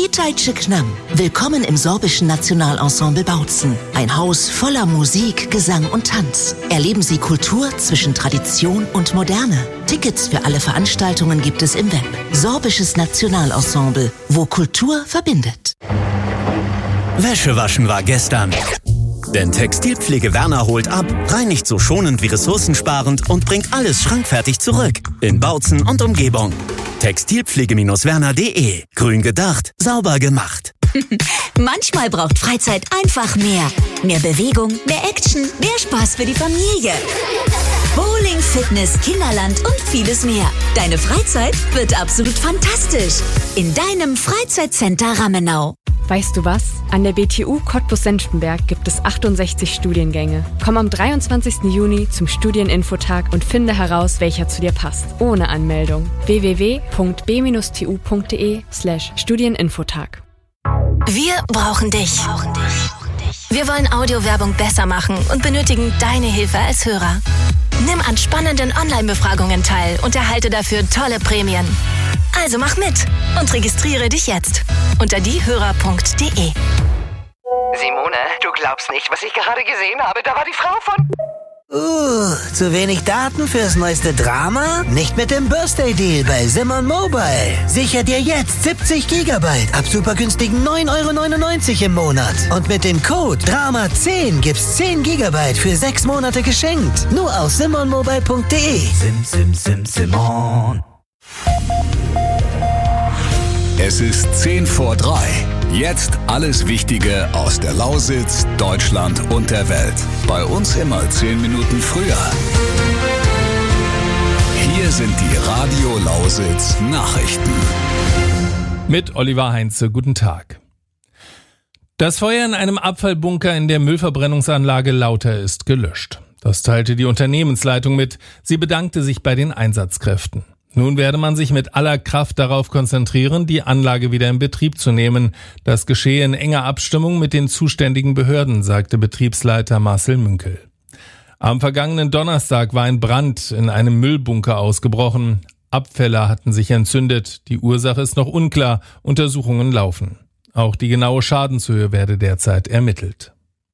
Witajcie k nam. Willkommen im sorbischen Nationalensemble Bautzen. Ein Haus voller Musik, Gesang und Tanz. Erleben Sie Kultur zwischen Tradition und Moderne. Tickets für alle Veranstaltungen gibt es im Web. Sorbisches Nationalensemble, wo Kultur verbindet. Wäsche waschen war gestern. Denn Textilpflege Werner holt ab, reinigt so schonend wie ressourcensparend und bringt alles schrankfertig zurück. In Bautzen und Umgebung. Textilpflege-werner.de. Grün gedacht, sauber gemacht. Manchmal braucht Freizeit einfach mehr. Mehr Bewegung, mehr Action, mehr Spaß für die Familie. Bowling, Fitness, Kinderland und vieles mehr. Deine Freizeit wird absolut fantastisch. In deinem Freizeitcenter Rammenau. Weißt du was? An der BTU Cottbus-Senftenberg gibt es 68 Studiengänge. Komm am 23. Juni zum Studieninfotag und finde heraus, welcher zu dir passt. Ohne Anmeldung. www.b-tu.de/Studieninfotag. Wir brauchen dich. Wir wollen Audiowerbung besser machen und benötigen deine Hilfe als Hörer. Nimm an spannenden Online-Befragungen teil und erhalte dafür tolle Prämien. Also mach mit und registriere dich jetzt unter diehörer.de. Simone, du glaubst nicht, was ich gerade gesehen habe. Da war die Frau von... zu wenig Daten fürs neueste Drama? Nicht mit dem Birthday-Deal bei Simon Mobile. Sicher dir jetzt 70 GB ab super günstigen 9,99 € im Monat. Und mit dem Code DRAMA10 gibt's 10 GB für 6 Monate geschenkt. Nur auf simonmobile.de. Simon. Es ist 2:50. Jetzt alles Wichtige aus der Lausitz, Deutschland und der Welt. Bei uns immer 10 Minuten früher. Hier sind die Radio Lausitz Nachrichten. Mit Oliver Heinze, guten Tag. Das Feuer in einem Abfallbunker in der Müllverbrennungsanlage Lauter ist gelöscht. Das teilte die Unternehmensleitung mit. Sie bedankte sich bei den Einsatzkräften. Nun werde man sich mit aller Kraft darauf konzentrieren, die Anlage wieder in Betrieb zu nehmen. Das geschehe in enger Abstimmung mit den zuständigen Behörden, sagte Betriebsleiter Marcel Münkel. Am vergangenen Donnerstag war ein Brand in einem Müllbunker ausgebrochen. Abfälle hatten sich entzündet. Die Ursache ist noch unklar. Untersuchungen laufen. Auch die genaue Schadenshöhe werde derzeit ermittelt.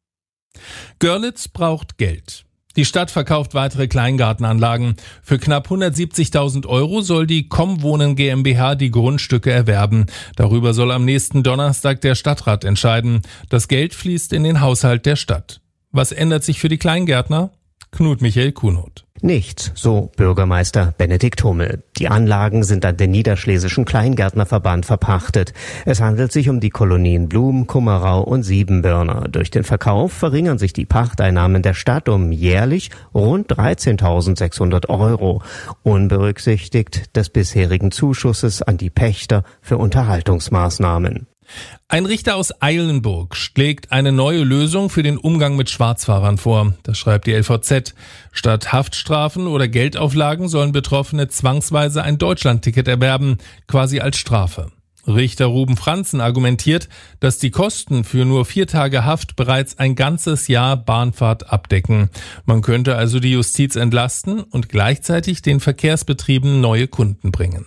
Görlitz braucht Geld. Die Stadt verkauft weitere Kleingartenanlagen. Für knapp 170.000 € soll die Kommwohnen GmbH die Grundstücke erwerben. Darüber soll am nächsten Donnerstag der Stadtrat entscheiden. Das Geld fließt in den Haushalt der Stadt. Was ändert sich für die Kleingärtner? Knut Michael Kuhnhoth. Nichts, so Bürgermeister Benedikt Hummel. Die Anlagen sind an den Niederschlesischen Kleingärtnerverband verpachtet. Es handelt sich um die Kolonien Blum, Kummerau und Siebenbürner. Durch den Verkauf verringern sich die Pachteinnahmen der Stadt um jährlich rund 13.600 €, unberücksichtigt des bisherigen Zuschusses an die Pächter für Unterhaltungsmaßnahmen. Ein Richter aus Eilenburg schlägt eine neue Lösung für den Umgang mit Schwarzfahrern vor. Das schreibt die LVZ. Statt Haftstrafen oder Geldauflagen sollen Betroffene zwangsweise ein Deutschlandticket erwerben, quasi als Strafe. Richter Ruben Franzen argumentiert, dass die Kosten für nur 4 Tage Haft bereits ein ganzes Jahr Bahnfahrt abdecken. Man könnte also die Justiz entlasten und gleichzeitig den Verkehrsbetrieben neue Kunden bringen.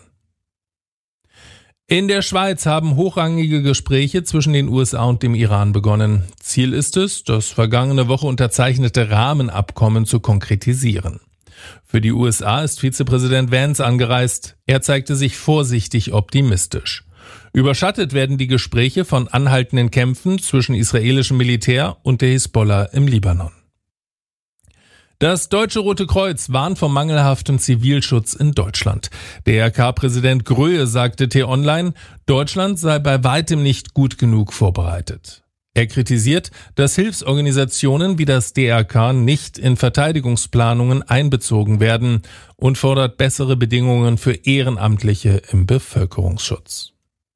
In der Schweiz haben hochrangige Gespräche zwischen den USA und dem Iran begonnen. Ziel ist es, das vergangene Woche unterzeichnete Rahmenabkommen zu konkretisieren. Für die USA ist Vizepräsident Vance angereist. Er zeigte sich vorsichtig optimistisch. Überschattet werden die Gespräche von anhaltenden Kämpfen zwischen israelischem Militär und der Hisbollah im Libanon. Das Deutsche Rote Kreuz warnt vor mangelhaftem Zivilschutz in Deutschland. Der DRK-Präsident Gröhe sagte T-Online, Deutschland sei bei weitem nicht gut genug vorbereitet. Er kritisiert, dass Hilfsorganisationen wie das DRK nicht in Verteidigungsplanungen einbezogen werden und fordert bessere Bedingungen für Ehrenamtliche im Bevölkerungsschutz.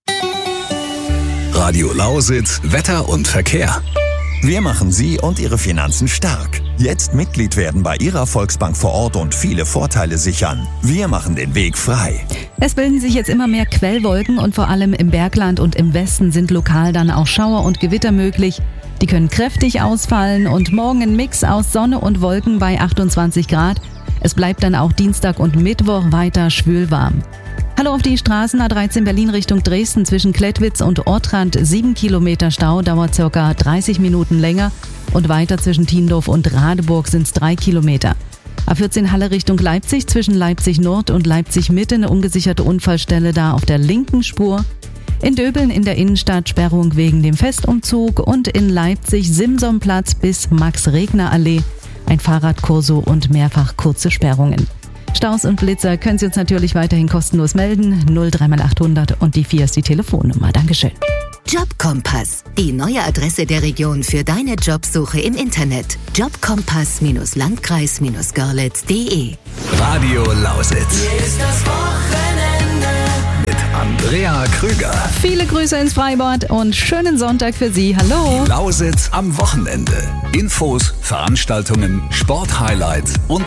Radio Lausitz, Wetter und Verkehr. Wir machen Sie und Ihre Finanzen stark. Jetzt Mitglied werden bei Ihrer Volksbank vor Ort und viele Vorteile sichern. Wir machen den Weg frei. Es bilden sich jetzt immer mehr Quellwolken und vor allem im Bergland und im Westen sind lokal dann auch Schauer und Gewitter möglich. Die können kräftig ausfallen und morgen ein Mix aus Sonne und Wolken bei 28 Grad. Es bleibt dann auch Dienstag und Mittwoch weiter schwülwarm. Hallo auf die Straßen A13 Berlin Richtung Dresden zwischen Klettwitz und Ortrand 7 Kilometer Stau, dauert ca. 30 Minuten länger und weiter zwischen Tiendorf und Radeburg sind es 3 Kilometer. A14 Halle Richtung Leipzig zwischen Leipzig Nord und Leipzig Mitte eine ungesicherte Unfallstelle da auf der linken Spur. In Döbeln in der Innenstadt Sperrung wegen dem Festumzug und in Leipzig Simsonplatz bis Max-Regner-Allee ein Fahrradkorso und mehrfach kurze Sperrungen. Staus und Blitzer können Sie uns natürlich weiterhin kostenlos melden. 03800 und die 4 ist die Telefonnummer. Dankeschön. Jobkompass, die neue Adresse der Region für deine Jobsuche im Internet. Jobkompass-Landkreis-Görlitz.de. Radio Lausitz. Hier ist das Wochenende. Mit Andrea Krüger. Viele Grüße ins Freibad und schönen Sonntag für Sie. Hallo. Lausitz am Wochenende. Infos, Veranstaltungen, Sporthighlights und